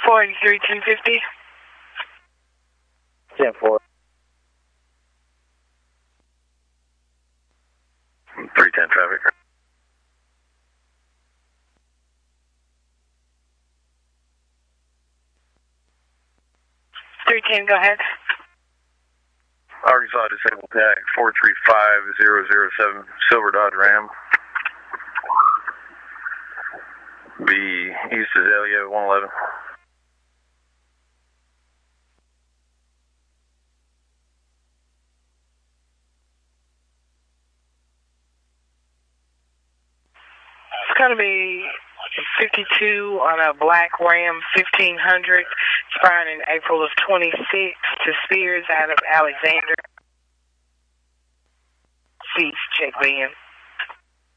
483 250. 10-4. 310 traffic. 310, go ahead. Arkansas disabled tag 435007 Silver Dodge Ram. Be East Azalea 111. It's going to be 52 on a black Ram 1500, expiring in April of 26 to Spears out of Alexander. Cease, check van.